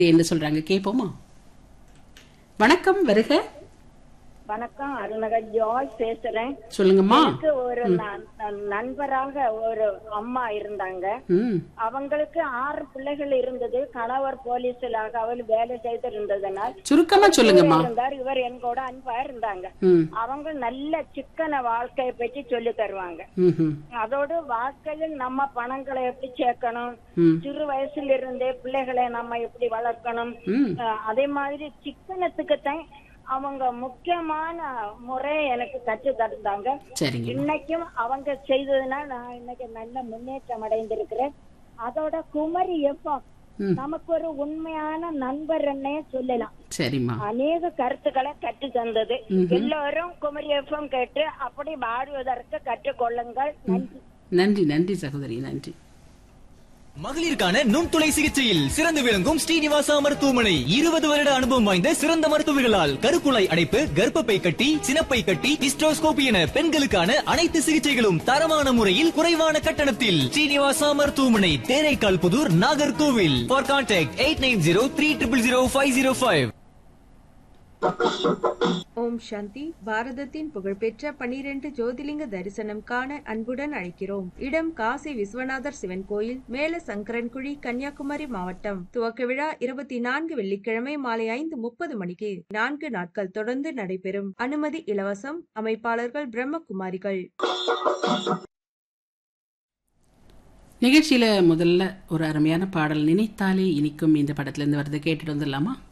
என்ன சொல்றாங்க கேட்போமா? வணக்கம், வருக. வணக்கம், அருணகர் ஜாய் பேசுறேன். சொல்லுங்கம்மா. எனக்கு ஒரு நண்பராக ஒரு அம்மா இருந்தாங்க. அவங்களுக்கு 6 பிள்ளைகள் இருந்தது. கணவர் போலீஸிலாக அவள் வேலை செய்து இருந்ததுனால் சுருக்கமா சொல்லுங்கம்மா. இருந்தார். இவர் என் கூட அன்பா இருந்தாங்க. அவங்க நல்ல சிக்கன வாழ்க்கையை பற்றி சொல்லி தருவாங்க. அதோடு வாழ்க்கையில் நம்ம பணங்களை எப்படி சேர்க்கணும், சிறு வயசுல இருந்தே பிள்ளைகளை நம்ம எப்படி வளர்க்கணும், அதே மாதிரி சிக்கனத்துக்கு தான் அவங்க முக்கியமான முறையை எனக்கு கற்று தந்தாங்க. இன்னைக்கும் அவங்க செய்ததுனால நான் இன்னைக்கு நல்ல முன்னேற்றம் அடைந்திருக்கிறேன். அதோட குமரி எஃப்எம் நமக்கு ஒரு உண்மையான நண்பர் என்னே சொல்லலாம். சரிம்மா. அநேக கருத்துக்களை கற்று தந்தது. எல்லாரும் குமரி எஃப்எம் கேட்டு அப்படி பாடுவதற்கு கற்றுக்கொள்ளுங்கள். நன்றி. நன்றி நன்றி சகோதரி, நன்றி. மகளிருக்கான நுண்துளை சிகிச்சையில் சிறந்து விளங்கும் ஸ்ரீனிவாசா மருத்துவமனை 20 வருட அனுபவம் வாய்ந்த சிறந்த மருத்துவர்களால் கருக்குழாய் அடைப்பு, கர்ப்பப்பை கட்டி, சினப்பை கட்டி, ஹிஸ்டோஸ்கோபி என பெண்களுக்கான அனைத்து சிகிச்சைகளும் தரமான முறையில் குறைவான கட்டணத்தில். ஸ்ரீனிவாசா மருத்துவமனை, தேரைக்கால் புதூர், நாகர்கோவில். For contact 8903000505. ஓம் சாந்தி. பாரதத்தின் புகழ்பெற்ற 12 ஜோதிலிங்க தரிசனம் காண அன்புடன் அழைக்கிறோம். இடம் காசி விஸ்வநாதர் சிவன் கோயில், மேல சங்கரன்குழி, கன்னியாகுமரி மாவட்டம். துவக்க விழா 24 வெள்ளிக்கிழமை மாலை 5:30 மணிக்கு 4 நாட்கள் தொடர்ந்து நடைபெறும். அனுமதி இலவசம். அமைப்பாளர்கள் பிரம்மகுமாரிகள். நிகழ்ச்சியில முதல்ல ஒரு அருமையான பாடல், நினைத்தாலே இனிக்கும் இந்த படத்துல இருந்து வருது, கேட்டுட்டு வந்துடலாமா?